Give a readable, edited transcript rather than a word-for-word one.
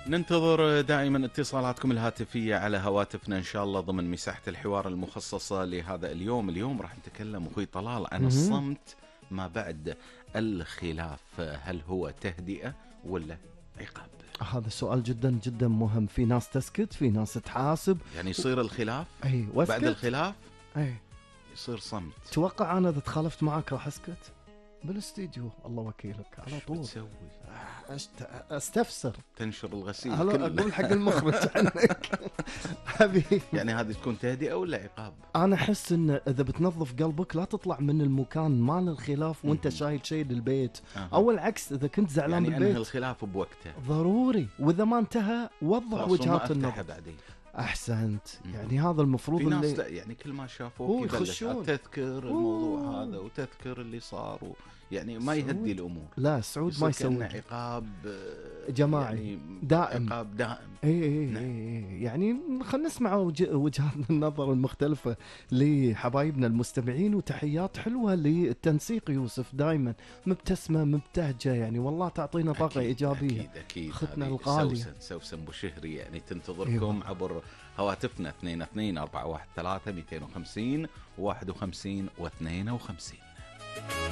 ننتظر دائما اتصالاتكم الهاتفية على هواتفنا إن شاء الله ضمن مساحة الحوار المخصصة لهذا اليوم. اليوم راح نتكلم أخوي طلال عن الصمت ما بعد الخلاف، هل هو تهدئة ولا عقاب؟ هذا سؤال جدا جدا مهم. في ناس تسكت، في ناس تحاسب. يعني يصير الخلاف واسكت. بعد الخلاف أي. يصير صمت. توقع أنا إذا تخالفت معك راح أسكت بالاستديو؟ الله وكيلك على طول. تسوي استفسر، تنشر الغسيل أقول حق المخرج عنك حبيبي. يعني هذه تكون تهدئة ولا عقاب؟ أنا أحس إن إذا بتنظف قلبك لا تطلع من المكان مال الخلاف وأنت شايل شيء للبيت، أو العكس إذا كنت زعلان يعني بالبيت. أنهي الخلاف بوقته ضروري، وإذا ما انتهى وضح وجهات النظر. بعدين أحسنت. يعني هذا المفروض. في ناس لا، يعني كل ما شافوك يبلش تذكر الموضوع هذا وتذكر اللي صار يعني ما يهدي الأمور. لا سعود ما يسوي عقاب جماعي يعني دائم. عقاب دائم. يعني خلينا نسمع وجهات النظر المختلفة لحبايبنا المستمعين، وتحيات حلوة للتنسيق. يوسف دائما مبتسمة مبتهجة، يعني والله تعطينا طاقة إيجابية. أكيد أختنا الغالية سوسن بوشهري يعني تنتظركم عبر هواتفنا 22 413 250 51 و52.